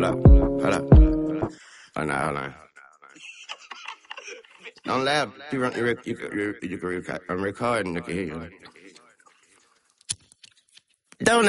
Hold up. Oh, no, hold on. Don't laugh. I'm recording. Look at here. Don't